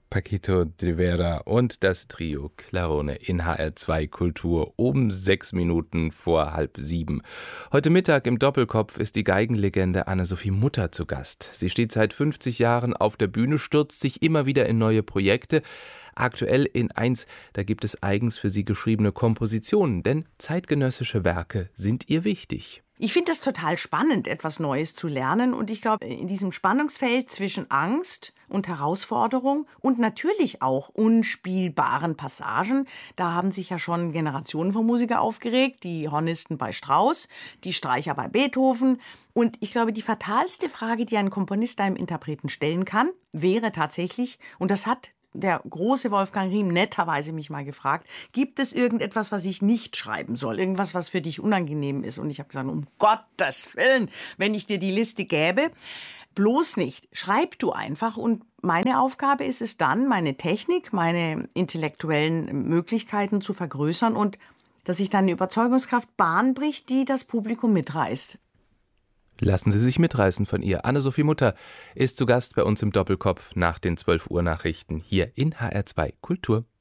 Paquito D'Rivera und das Trio Clarone in HR2 Kultur um 6 Minuten vor 6:30. Heute Mittag im Doppelkopf ist die Geigenlegende Anne-Sophie Mutter zu Gast. Sie steht seit 50 Jahren auf der Bühne, stürzt sich immer wieder in neue Projekte. Aktuell in 1, da gibt es eigens für sie geschriebene Kompositionen, denn zeitgenössische Werke sind ihr wichtig. Ich finde es total spannend, etwas Neues zu lernen, und ich glaube, in diesem Spannungsfeld zwischen Angst und Herausforderung und natürlich auch unspielbaren Passagen, da haben sich ja schon Generationen von Musikern aufgeregt, die Hornisten bei Strauss, die Streicher bei Beethoven. Und ich glaube, die fatalste Frage, die ein Komponist einem Interpreten stellen kann, wäre tatsächlich, und das hat der große Wolfgang Riem netterweise mich mal gefragt, gibt es irgendetwas, was ich nicht schreiben soll? Irgendwas, was für dich unangenehm ist? Und ich habe gesagt, um Gottes Willen, wenn ich dir die Liste gäbe, bloß nicht. Schreib du einfach. Und meine Aufgabe ist es dann, meine Technik, meine intellektuellen Möglichkeiten zu vergrößern und dass sich dann eine Überzeugungskraft Bahn bricht, die das Publikum mitreißt. Lassen Sie sich mitreißen von ihr. Anne-Sophie Mutter ist zu Gast bei uns im Doppelkopf nach den 12 Uhr Nachrichten hier in HR2 Kultur.